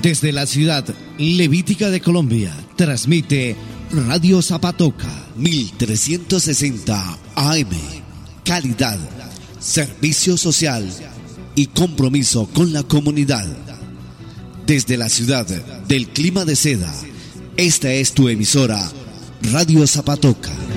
Desde la ciudad levítica de Colombia, transmite Radio Zapatoca 1360 AM. Calidad, servicio social y compromiso con la comunidad. Desde la ciudad del clima de seda, esta es tu emisora Radio Zapatoca.